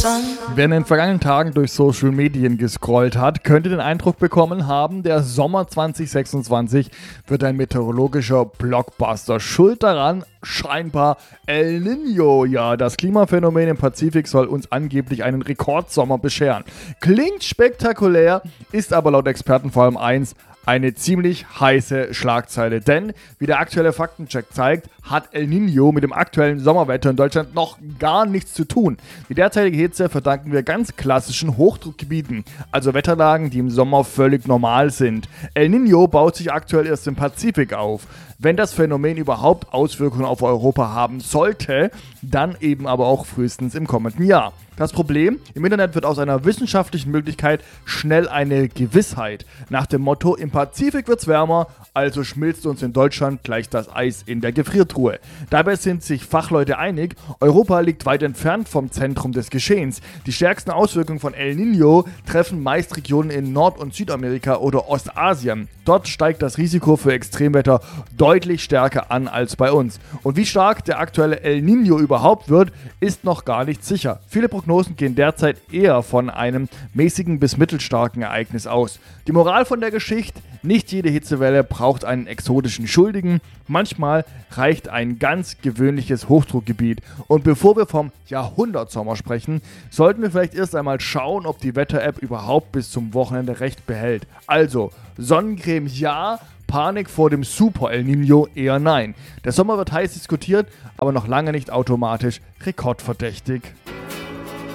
Wer in den vergangenen Tagen durch Social Medien gescrollt hat, könnte den Eindruck bekommen haben, der Sommer 2026 wird ein meteorologischer Blockbuster. Schuld daran scheinbar El Niño. Ja, das Klimaphänomen im Pazifik soll uns angeblich einen Rekordsommer bescheren. Klingt spektakulär, ist aber laut Experten vor allem eins: eine ziemlich heiße Schlagzeile, denn wie der aktuelle Faktencheck zeigt, hat El Niño mit dem aktuellen Sommerwetter in Deutschland noch gar nichts zu tun. Die derzeitige Hitze verdanken wir ganz klassischen Hochdruckgebieten, also Wetterlagen, die im Sommer völlig normal sind. El Niño baut sich aktuell erst im Pazifik auf. Wenn das Phänomen überhaupt Auswirkungen auf Europa haben sollte, dann eben aber auch frühestens im kommenden Jahr. Das Problem: im Internet wird aus einer wissenschaftlichen Möglichkeit schnell eine Gewissheit. Nach dem Motto, im Pazifik wird's wärmer, also schmilzt uns in Deutschland gleich das Eis in der Gefriertruhe. Dabei sind sich Fachleute einig, Europa liegt weit entfernt vom Zentrum des Geschehens. Die stärksten Auswirkungen von El Niño treffen meist Regionen in Nord- und Südamerika oder Ostasien. Dort steigt das Risiko für Extremwetter deutlich stärker an als bei uns. Und wie stark der aktuelle El Niño überhaupt wird, ist noch gar nicht sicher. Viele Prognosen gehen derzeit eher von einem mäßigen bis mittelstarken Ereignis aus. Die Moral von der Geschichte: nicht jede Hitzewelle braucht einen exotischen Schuldigen. Manchmal reicht ein ganz gewöhnliches Hochdruckgebiet. Und bevor wir vom Jahrhundertsommer sprechen, sollten wir vielleicht erst einmal schauen, ob die Wetter-App überhaupt bis zum Wochenende recht behält. Also, Sonnencreme ja, Panik vor dem Super El Niño eher nein. Der Sommer wird heiß diskutiert, aber noch lange nicht automatisch rekordverdächtig.